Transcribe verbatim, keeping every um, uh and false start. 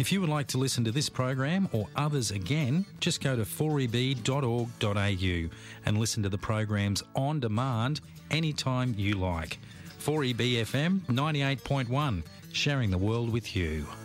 If you would like to listen to this program or others again, just go to four e b dot org dot a u and listen to the programs on demand anytime you like. four E B F M ninety-eight point one, sharing the world with you.